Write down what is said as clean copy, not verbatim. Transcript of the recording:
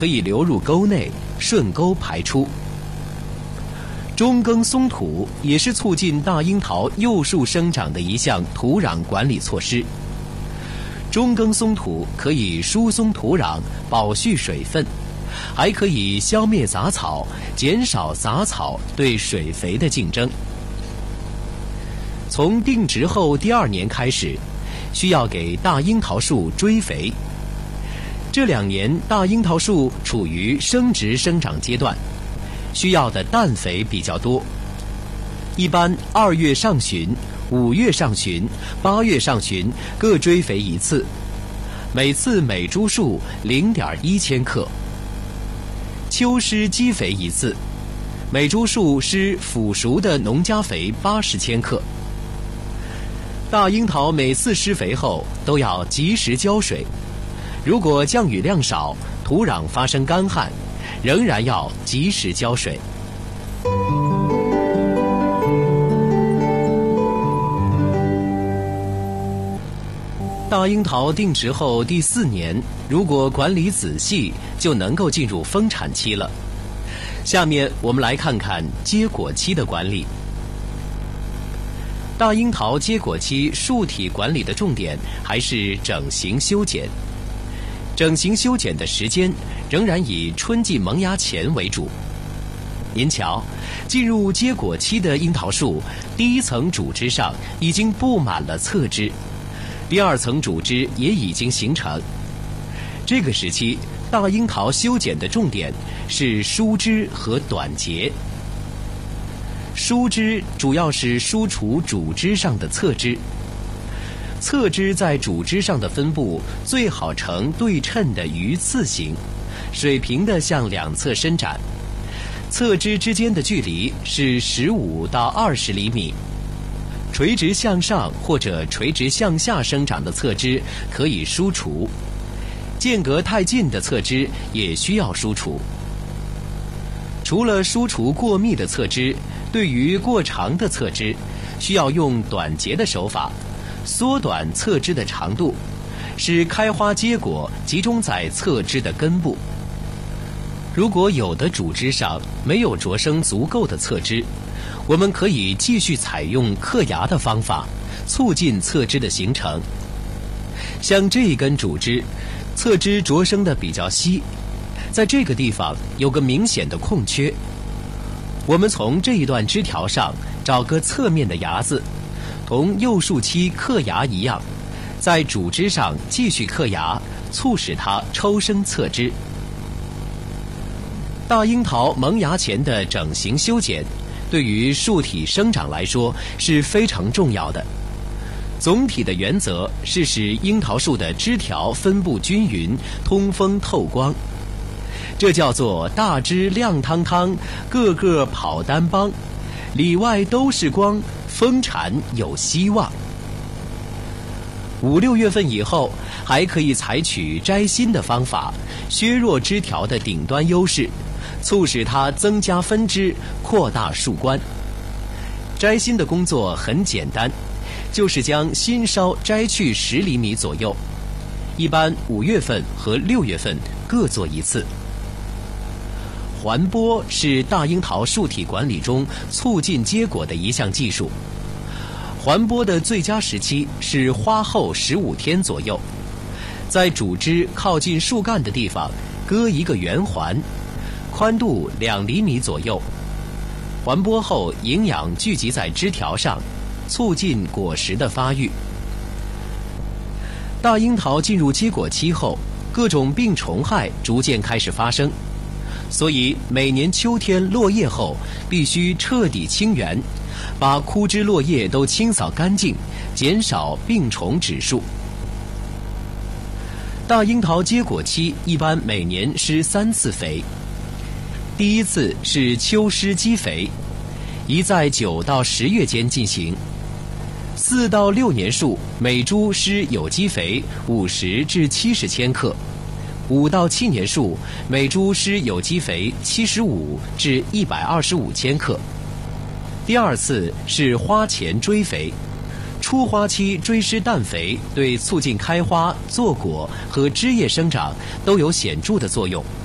可以流入沟内，顺沟排出。中耕松土也是促进大樱桃幼树生长的一项土壤管理措施。中耕松土可以疏松土壤，保蓄水分，还可以消灭杂草，减少杂草对水肥的竞争。从定植后第2年开始，需要给大樱桃树追肥。这2年大樱桃树处于生殖生长阶段，需要的氮肥比较多。一般2月上旬、5月上旬、8月上旬各追肥1次，每次每株数0.1千克。秋施基肥1次，每株数施腐熟的农家肥80千克。大樱桃每次施肥后都要及时浇水，如果降雨量少，土壤发生干旱，仍然要及时浇水。大樱桃定植后第4年，如果管理仔细，就能够进入丰产期了。下面我们来看看结果期的管理。大樱桃结果期树体管理的重点还是整形修剪。整形修剪的时间仍然以春季萌芽前为主。您瞧，进入结果期的樱桃树，第1层主枝上已经布满了侧枝，第2层主枝也已经形成。这个时期，大樱桃修剪的重点是疏枝和短节。疏枝主要是疏除主枝上的侧枝，侧枝在主枝上的分布最好呈对称的鱼刺形，水平的向2侧伸展。侧枝之间的距离是15到20厘米。垂直向上或者垂直向下生长的侧枝可以疏除，间隔太近的侧枝也需要疏除。除了疏除过密的侧枝，对于过长的侧枝，需要用短节的手法缩短侧枝的长度，使开花结果集中在侧枝的根部。如果有的主枝上没有着生足够的侧枝，我们可以继续采用刻芽的方法，促进侧枝的形成。像这一根主枝，侧枝着生的比较稀，在这个地方有个明显的空缺。我们从这一段枝条上找个侧面的芽子，同幼树期刻芽一样，在主枝上继续刻芽，促使它抽生侧枝。大樱桃萌芽前的整形修剪，对于树体生长来说是非常重要的。总体的原则是使樱桃树的枝条分布均匀，通风透光。这叫做大枝亮堂堂，个个跑单帮，里外都是光，丰产有希望。5、6月份以后，还可以采取摘心的方法，削弱枝条的顶端优势，促使它增加分枝，扩大树冠。摘心的工作很简单，就是将新梢摘去10厘米左右，一般5月份和6月份各做1次。环播是大樱桃树体管理中促进结果的一项技术。环播的最佳时期是花后15天左右，在主枝靠近树干的地方割一个圆环，宽度2厘米左右。环播后，营养聚集在枝条上，促进果实的发育。大樱桃进入结果期后，各种病虫害逐渐开始发生，所以每年秋天落叶后必须彻底清园，把枯枝落叶都清扫干净，减少病虫指数。大樱桃结果期一般每年施3次肥。第1次是秋施基肥，宜在9到10月间进行。4到6年树每株施有机肥50至70千克，5到7年树每株施有机肥75至125千克。第2次是花前追肥，初花期追施氮肥对促进开花、坐果和枝叶生长都有显著的作用。